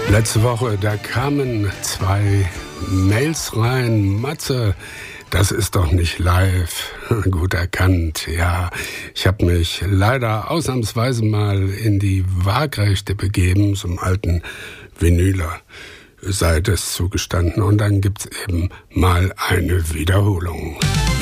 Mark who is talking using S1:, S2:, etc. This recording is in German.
S1: Letzte Woche, da kamen 2 Mails rein. Matze, das ist doch nicht live. Gut erkannt, ja. Ich habe mich leider ausnahmsweise mal in die Waagrechte begeben, zum alten Vinyler, sei es zugestanden. Und dann gibt's eben mal eine Wiederholung.